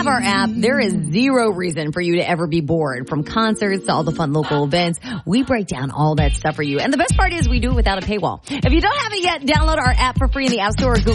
have our app, there is zero reason for you to ever be bored. From concerts to all the fun local events, we break down all that stuff for you. And the best part is we do it without a paywall. If you don't have it yet, download our app for free in the App Store or Google